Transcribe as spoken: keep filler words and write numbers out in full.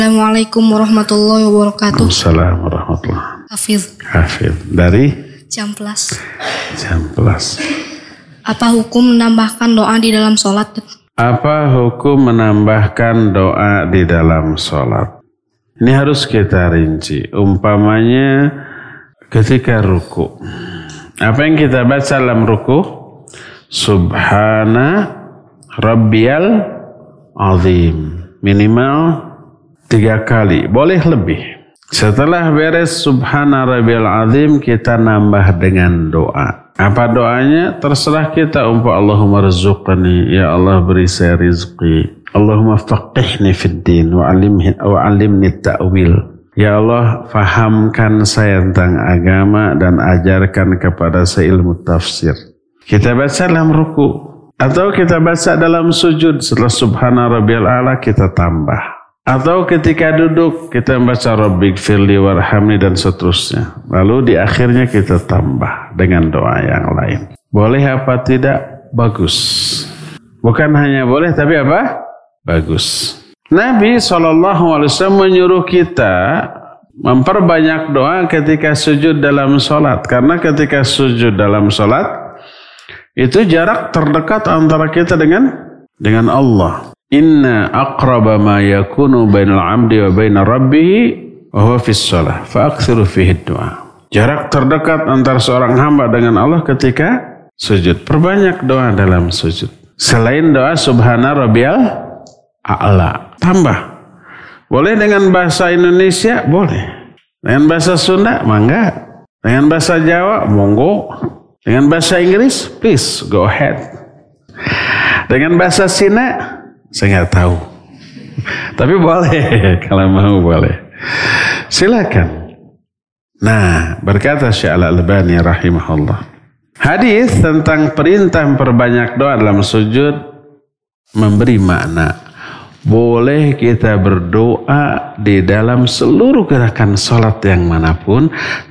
Assalamualaikum warahmatullahi wabarakatuh. Assalamualaikum warahmatullahi wabarakatuh. Hafiz. Hafiz. Dari? Ciamplas. Ciamplas. Apa hukum menambahkan doa di dalam sholat? Apa hukum menambahkan doa di dalam sholat? Ini harus kita rinci. Umpamanya ketika ruku. Apa yang kita baca dalam ruku? Subhana Rabbiyal Azim. Minimal tiga kali. Boleh lebih. Setelah beres Subhana Rabbiyal Azim, kita nambah dengan doa. Apa doanya? Terserah kita. Umpah Allahumma rizqani, ya Allah beri saya rizki. Allahumma faqihni fid din wa alimni ta'wil. Ya Allah fahamkan saya tentang agama dan ajarkan kepada saya ilmu tafsir. Kita baca dalam ruku atau kita baca dalam sujud. Setelah Subhana Rabbiyal A'la kita tambah. Atau ketika duduk kita membaca Rabbighfirli warhamni dan seterusnya. Lalu di akhirnya kita tambah dengan doa yang lain. Boleh apa tidak? Bagus. Bukan hanya boleh tapi apa? Bagus. Nabi shallallahu alaihi wasallam menyuruh kita memperbanyak doa ketika sujud dalam sholat. Karena ketika sujud dalam sholat itu jarak terdekat antara kita dengan dengan Allah. Inna aqraba ma yakunu bainal 'abdi wa bainar rabbih wa huwa fis shalah fa aktsiru fihi du'a. Jarak terdekat antara seorang hamba dengan Allah ketika sujud. Perbanyak doa dalam sujud. Selain doa Subhana Rabbiyal A'la, tambah. Boleh dengan bahasa Indonesia, boleh. Dengan bahasa Sunda, mangga. Dengan bahasa Jawa, monggo. Dengan bahasa Inggris, please go ahead. Dengan bahasa Cina, saya nggak tahu, tapi boleh kalau mau boleh. Silakan. Nah, berkata Syekh Al-Albani rahimahullah, hadis tentang perintah memperbanyak doa dalam sujud memberi makna. Boleh kita berdoa di dalam seluruh gerakan sholat yang manapun,